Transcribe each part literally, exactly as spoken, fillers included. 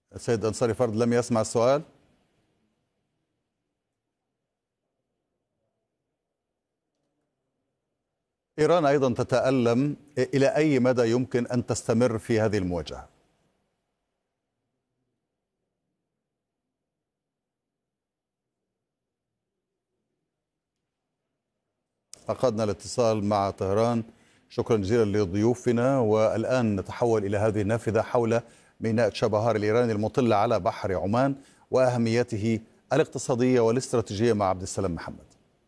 السيد أنصاري فرد لم يسمع السؤال. إيران أيضا تتألم، إلى أي مدى يمكن أن تستمر في هذه المواجهة؟ فقدنا الاتصال مع طهران. شكرا جزيلا لضيوفنا. والآن نتحول إلى هذه النافذة حول ميناء تشابهار الإيراني المطل على بحر عمان وأهميته الاقتصادية والاستراتيجية مع عبد السلام محمد.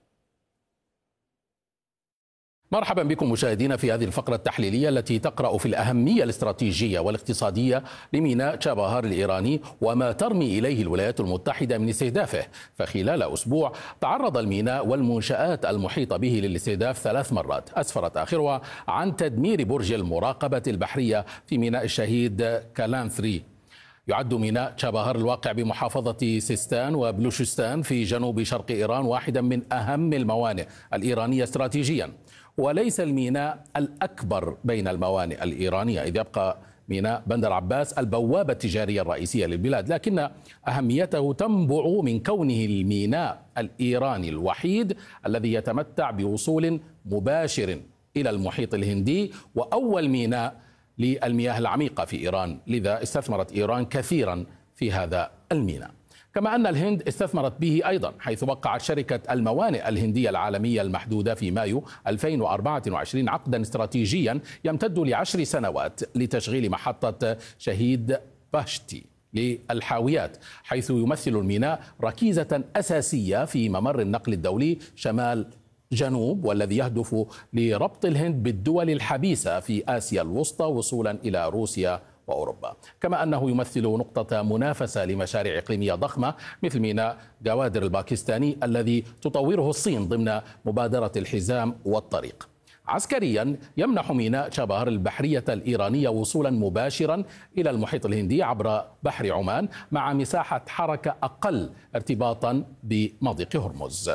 مرحبا بكم مشاهدينا في هذه الفقرة التحليلية التي تقرأ في الأهمية الاستراتيجية والاقتصادية لميناء تشابهار الإيراني وما ترمي إليه الولايات المتحدة من استهدافه. فخلال أسبوع تعرض الميناء والمنشآت المحيطة به للاستهداف ثلاث مرات، أسفرت آخرها عن تدمير برج المراقبة البحرية في ميناء الشهيد كالان ثلاثة. يعد ميناء تشابهار الواقع بمحافظة سيستان وبلوشستان في جنوب شرق إيران واحدا من أهم الموانئ الإيرانية استراتيجيا، وليس الميناء الأكبر بين الموانئ الإيرانية، إذ يبقى ميناء بندر عباس البوابة التجارية الرئيسية للبلاد، لكن أهميته تنبع من كونه الميناء الإيراني الوحيد الذي يتمتع بوصول مباشر إلى المحيط الهندي، وأول ميناء للمياه العميقة في إيران، لذا استثمرت إيران كثيرا في هذا الميناء. كما أن الهند استثمرت به أيضا، حيث وقعت شركة الموانئ الهندية العالمية المحدودة في مايو ألفين وأربعة وعشرين عقدا استراتيجيا يمتد لعشر سنوات لتشغيل محطة شهيد باشتي للحاويات، حيث يمثل الميناء ركيزة أساسية في ممر النقل الدولي شمال جنوب، والذي يهدف لربط الهند بالدول الحبيسة في آسيا الوسطى وصولا إلى روسيا وأوروبا. كما أنه يمثل نقطة منافسة لمشاريع إقليمية ضخمة مثل ميناء جوادر الباكستاني الذي تطوره الصين ضمن مبادرة الحزام والطريق. عسكريا يمنح ميناء تشابهار البحرية الإيرانية وصولا مباشرا إلى المحيط الهندي عبر بحر عمان، مع مساحة حركة أقل ارتباطا بمضيق هرمز.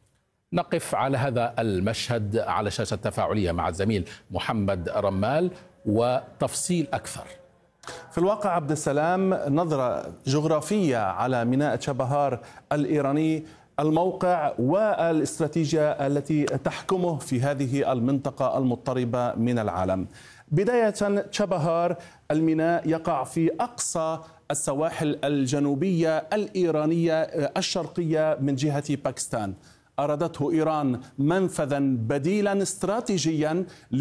نقف على هذا المشهد على شاشة تفاعلية مع الزميل محمد رمال وتفصيل أكثر. في الواقع عبد السلام، نظرة جغرافية على ميناء تشابهار الإيراني، الموقع والاستراتيجية التي تحكمه في هذه المنطقة المضطربة من العالم. بداية، تشابهار الميناء يقع في أقصى السواحل الجنوبية الإيرانية الشرقية من جهة باكستان. أرادته إيران منفذا بديلا استراتيجيا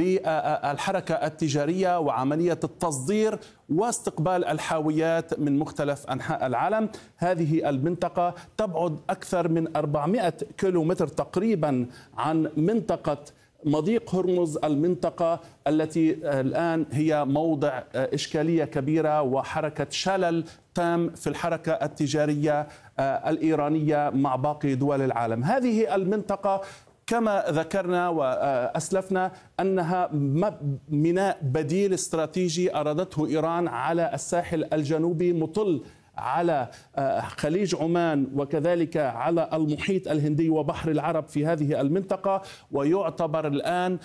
للحركة التجارية وعملية التصدير واستقبال الحاويات من مختلف أنحاء العالم. هذه المنطقة تبعد أكثر من أربعمائة كيلومتر تقريبا عن منطقة مضيق هرمز، المنطقة التي الآن هي موضع إشكالية كبيرة وحركة شلل تام في الحركة التجارية الإيرانية مع باقي دول العالم. هذه المنطقة كما ذكرنا وأسلفنا أنها ميناء بديل استراتيجي أرادته إيران على الساحل الجنوبي مطل على خليج عمان وكذلك على المحيط الهندي وبحر العرب في هذه المنطقة، ويعتبر الآن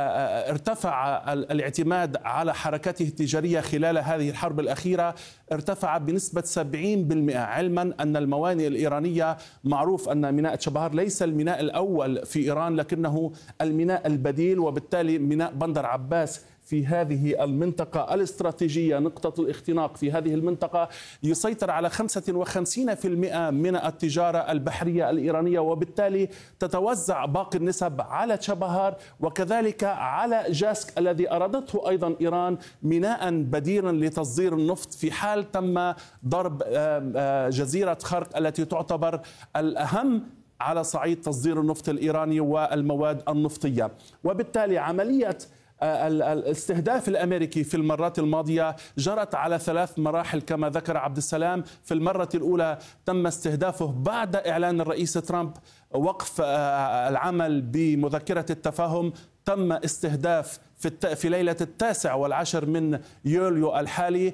ارتفع الاعتماد على حركته التجارية خلال هذه الحرب الأخيرة، ارتفع بنسبة سبعين بالمئة، علما أن الموانئ الإيرانية معروف أن ميناء تشابهار ليس الميناء الأول في إيران لكنه الميناء البديل، وبالتالي ميناء بندر عباس في هذه المنطقة الاستراتيجية نقطة الاختناق في هذه المنطقة يسيطر على خمسة وخمسين بالمئة من التجارة البحرية الإيرانية، وبالتالي تتوزع باقي النسب على تشابهار وكذلك على جاسك الذي أرادته أيضا إيران ميناء بديلا لتصدير النفط في حال تم ضرب جزيرة خرق التي تعتبر الأهم على صعيد تصدير النفط الإيراني والمواد النفطية. وبالتالي عملية الاستهداف الأمريكي في المرات الماضية جرت على ثلاث مراحل كما ذكر عبد السلام. في المرة الأولى تم استهدافه بعد إعلان الرئيس ترامب وقف العمل بمذكرة التفاهم، تم استهداف في في ليلة التاسع والعشر من يوليو الحالي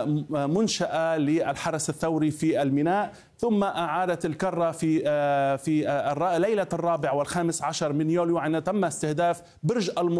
منشأة للحرس الثوري في الميناء، ثم أعادت الكرة في في ليلة الرابع والخامس عشر من يوليو عندما تم استهداف برج